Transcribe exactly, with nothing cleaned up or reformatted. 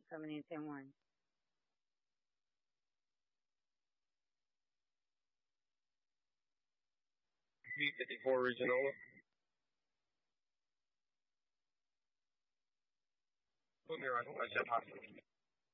seven eight ten one. B fifty-four Regional. Put me right on my jet hospital.